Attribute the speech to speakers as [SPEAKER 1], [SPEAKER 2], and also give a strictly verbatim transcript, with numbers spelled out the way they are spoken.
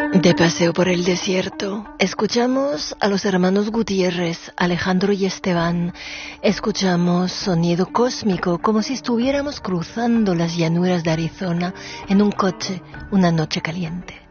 [SPEAKER 1] De paseo por el desierto, escuchamos a los hermanos Gutiérrez, Alejandro y Esteban. Escuchamos sonido cósmico, como si estuviéramos cruzando las llanuras de Arizona en un coche una noche caliente.